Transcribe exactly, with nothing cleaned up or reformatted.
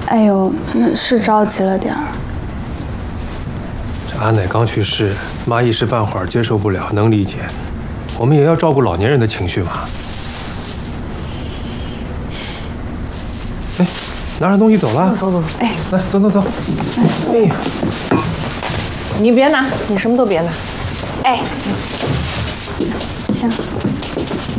哎呦，那是着急了点儿。 这阿奶刚去世，妈一时半会儿接受不了，能理解。我们也要照顾老年人的情绪嘛。哎，拿上东西走了。 走走走，哎， 来，走走走。哎呀， 你别拿，你什么都别拿。 哎，行。